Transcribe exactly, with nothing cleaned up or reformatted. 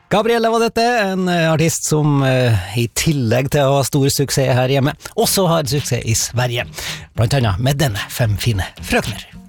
Gabrielle var dette, en artist som uh, i tillegg til å ha stor suksess her hjemme, også har suksess i Sverige, blant annet med denne Fem fine frøkner.